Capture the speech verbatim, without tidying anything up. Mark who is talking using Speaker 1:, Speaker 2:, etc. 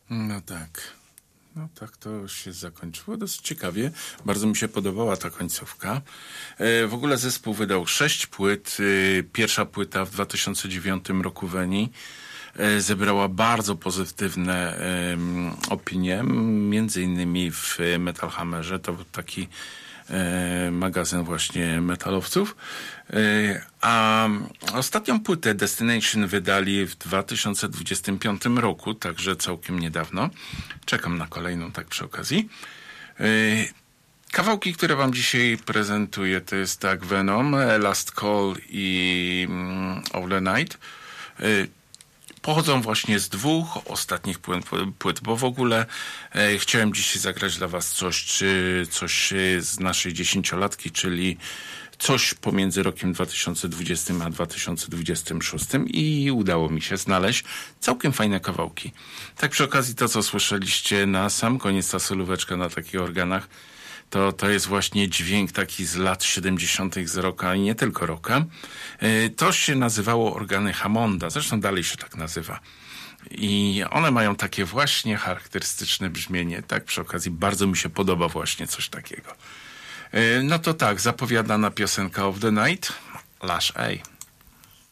Speaker 1: No tak. No tak to już się zakończyło. Dosyć ciekawie. Bardzo mi się podobała ta końcówka. W ogóle zespół wydał sześć płyt. Pierwsza płyta w dwa tysiące dziewiątym roku w Eni zebrała bardzo pozytywne um, opinie, między innymi w Metal Hammerze. To był taki e, magazyn właśnie metalowców. E, a ostatnią płytę Destination wydali w dwa tysiące dwudziestym piątym roku, także całkiem niedawno. Czekam na kolejną tak przy okazji. E, kawałki, które wam dzisiaj prezentuję, to jest tak Venom, Last Call i um, All the Night. E, Pochodzą właśnie z dwóch ostatnich płyt, bo w ogóle e, chciałem dzisiaj zagrać dla was coś, czy, coś z naszej dziesięciolatki, czyli coś pomiędzy rokiem dwa tysiące dwudziestym a dwa tysiące dwudziestym szóstym i udało mi się znaleźć całkiem fajne kawałki. Tak przy okazji to, co słyszeliście na sam koniec, ta solóweczka na takich organach, To, to jest właśnie dźwięk taki z lat siedemdziesiątych z rocka i nie tylko rocka. To się nazywało organy Hammonda, zresztą dalej się tak nazywa. I one mają takie właśnie charakterystyczne brzmienie. Tak przy okazji bardzo mi się podoba właśnie coś takiego. No to tak, zapowiadana piosenka of the night, Lash A.